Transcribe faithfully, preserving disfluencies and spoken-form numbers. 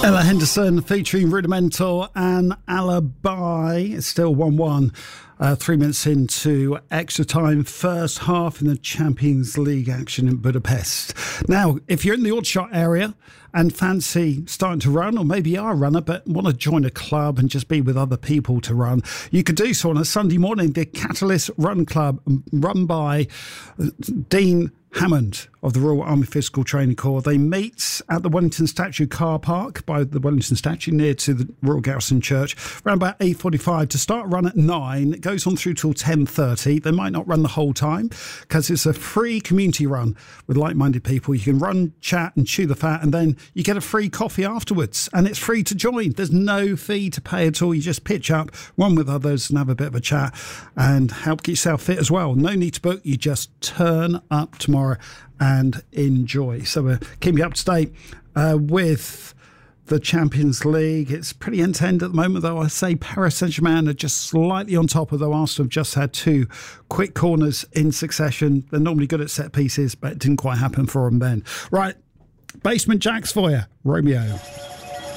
Ella Henderson featuring Rudimental and Alibi. It's still one one. Uh, three minutes into extra time, first half in the Champions League action in Budapest. Now, if you're in the Aldershot area and fancy starting to run, or maybe you are a runner but want to join a club and just be with other people to run, you could do so on a Sunday morning. The Catalyst Run Club, run by Dean Hammond of the Royal Army Physical Training Corps. They meet at the Wellington Statue car park by the Wellington Statue near to the Royal Garrison Church around about eight forty-five to start a run at nine. It goes on through till ten thirty. They might not run the whole time because it's a free community run with like-minded people. You can run, chat and chew the fat, and then you get a free coffee afterwards, and it's free to join. There's no fee to pay at all. You just pitch up, run with others and have a bit of a chat and help get yourself fit as well. No need to book. You just turn up tomorrow and enjoy. So we're keeping you up to date uh, with the Champions League. It's pretty end-to-end at the moment, though. I say Paris Saint-Germain are just slightly on top, although Arsenal have just had two quick corners in succession. They're normally good at set pieces, but it didn't quite happen for them then. Right, Basement Jacks for you, Romeo.